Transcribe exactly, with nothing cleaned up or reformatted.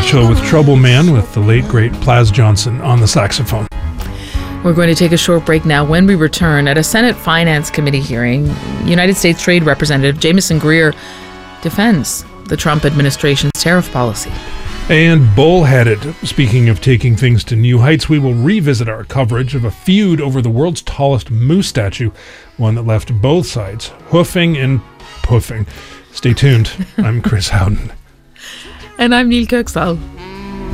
Tonight Show with Trouble Man with the late, great Plaz Johnson on the saxophone. We're going to take a short break now. When we return, at a Senate Finance Committee hearing, United States Trade Representative Jamieson Greer defends the Trump administration's tariff policy. And bullheaded. Speaking of taking things to new heights, we will revisit our coverage of a feud over the world's tallest moose statue, one that left both sides hoofing and puffing. Stay tuned. I'm Chris Howden. And I'm Neil Kirksall.